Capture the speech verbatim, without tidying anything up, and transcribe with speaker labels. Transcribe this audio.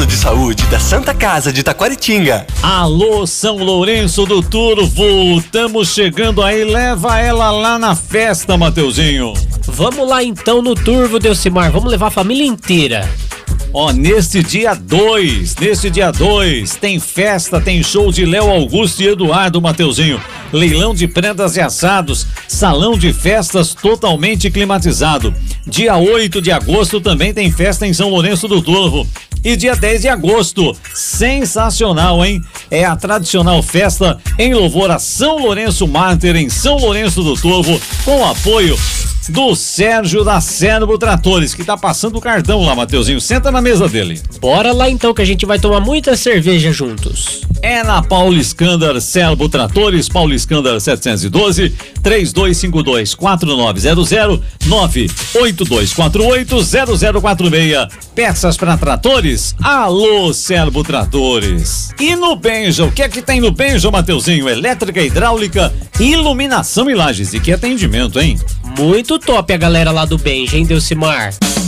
Speaker 1: Plano de Saúde da Santa Casa de Taquaritinga.
Speaker 2: Alô, São Lourenço do Turvo, estamos chegando aí, leva ela lá na festa, Mateuzinho.
Speaker 3: Vamos lá então no Turvo, Delcimar, vamos levar a família inteira.
Speaker 2: Ó, neste dia dois, neste dia dois, tem festa, tem show de Léo Augusto e Eduardo, Mateuzinho. Leilão de prendas e assados, salão de festas totalmente climatizado. Dia oito de agosto também tem festa em São Lourenço do Turvo. E dia dez de agosto, sensacional, hein? É a tradicional festa em louvor a São Lourenço Mártir em São Lourenço do Turvo, com o apoio do Sérgio da Servo Tratores, que tá passando o cartão lá, Mateuzinho. Senta na mesa dele.
Speaker 3: Bora lá então, que a gente vai tomar muita cerveja juntos.
Speaker 2: É na Paulo Iskander Servo Tratores, Paulo Iskander setecentos e doze, três dois cinco dois, quatro nove zero zero, nove oito dois quatro oito, zero zero quatro seis. Peças para tratores? Alô, Servo Tratores. E no Benja, o que é que tem no Benja, Mateuzinho? Elétrica, hidráulica, iluminação e lajes. E que atendimento, hein?
Speaker 3: Muito top a galera lá do Benja, hein, Delcimar?